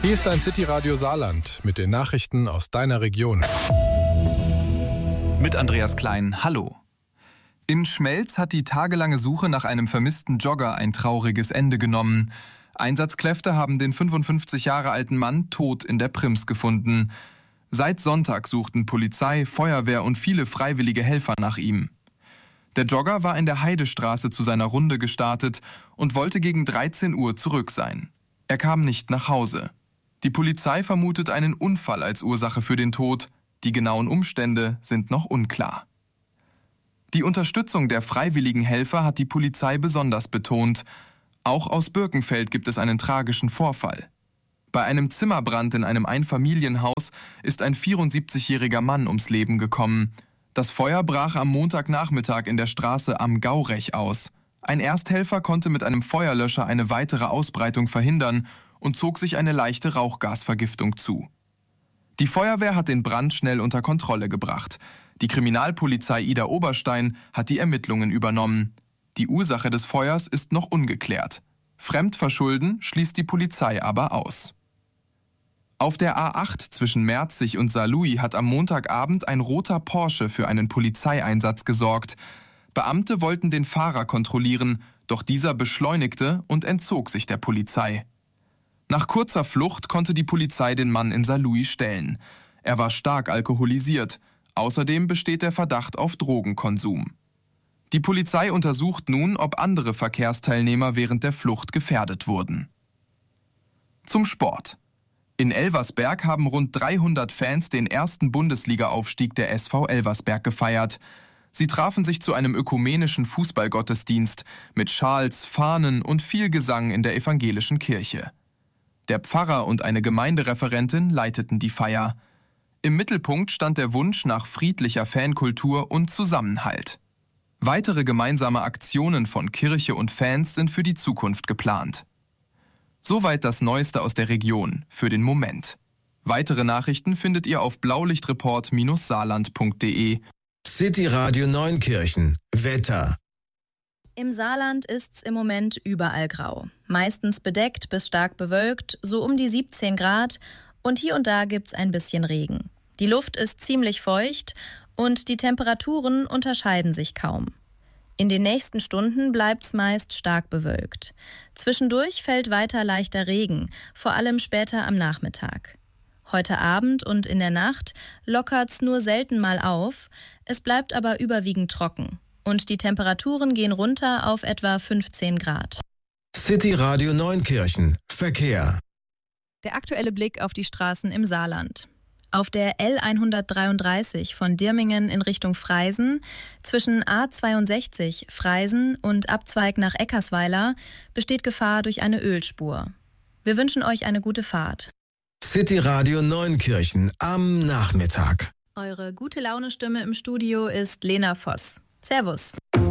Hier ist ein City-Radio Saarland mit den Nachrichten aus deiner Region. Mit Andreas Klein, hallo. In Schmelz hat die tagelange Suche nach einem vermissten Jogger ein trauriges Ende genommen. Einsatzkräfte haben den 55 Jahre alten Mann tot in der Prims gefunden. Seit Sonntag suchten Polizei, Feuerwehr und viele freiwillige Helfer nach ihm. Der Jogger war in der Heidestraße zu seiner Runde gestartet und wollte gegen 13 Uhr zurück sein. Er kam nicht nach Hause. Die Polizei vermutet einen Unfall als Ursache für den Tod. Die genauen Umstände sind noch unklar. Die Unterstützung der freiwilligen Helfer hat die Polizei besonders betont. Auch aus Birkenfeld gibt es einen tragischen Vorfall. Bei einem Zimmerbrand in einem Einfamilienhaus ist ein 74-jähriger Mann ums Leben gekommen. Das Feuer brach am Montagnachmittag in der Straße Am Gaurech aus. Ein Ersthelfer konnte mit einem Feuerlöscher eine weitere Ausbreitung verhindern und zog sich eine leichte Rauchgasvergiftung zu. Die Feuerwehr hat den Brand schnell unter Kontrolle gebracht. Die Kriminalpolizei Idar-Oberstein hat die Ermittlungen übernommen. Die Ursache des Feuers ist noch ungeklärt. Fremdverschulden schließt die Polizei aber aus. Auf der A8 zwischen Merzig und Saarlouis hat am Montagabend ein roter Porsche für einen Polizeieinsatz gesorgt. Beamte wollten den Fahrer kontrollieren, doch dieser beschleunigte und entzog sich der Polizei. Nach kurzer Flucht konnte die Polizei den Mann in Saarlouis stellen. Er war stark alkoholisiert. Außerdem besteht der Verdacht auf Drogenkonsum. Die Polizei untersucht nun, ob andere Verkehrsteilnehmer während der Flucht gefährdet wurden. Zum Sport. In Elversberg haben rund 300 Fans den ersten Bundesliga-Aufstieg der SV Elversberg gefeiert. Sie trafen sich zu einem ökumenischen Fußballgottesdienst mit Schals, Fahnen und viel Gesang in der evangelischen Kirche. Der Pfarrer und eine Gemeindereferentin leiteten die Feier. Im Mittelpunkt stand der Wunsch nach friedlicher Fankultur und Zusammenhalt. Weitere gemeinsame Aktionen von Kirche und Fans sind für die Zukunft geplant. Soweit das Neueste aus der Region für den Moment. Weitere Nachrichten findet ihr auf blaulichtreport-saarland.de. City Radio Neunkirchen. Wetter. Im Saarland ist's im Moment überall grau. Meistens bedeckt bis stark bewölkt, so um die 17 Grad und hier und da gibt's ein bisschen Regen. Die Luft ist ziemlich feucht und die Temperaturen unterscheiden sich kaum. In den nächsten Stunden bleibt's meist stark bewölkt. Zwischendurch fällt weiter leichter Regen, vor allem später am Nachmittag. Heute Abend und in der Nacht lockert's nur selten mal auf, es bleibt aber überwiegend trocken. Und die Temperaturen gehen runter auf etwa 15 Grad. City Radio Neunkirchen. Verkehr. Der aktuelle Blick auf die Straßen im Saarland. Auf der L133 von Dirmingen in Richtung Freisen, zwischen A62 Freisen und Abzweig nach Eckersweiler, besteht Gefahr durch eine Ölspur. Wir wünschen euch eine gute Fahrt. City Radio Neunkirchen am Nachmittag. Eure gute Laune-Stimme im Studio ist Lena Voss. Servus.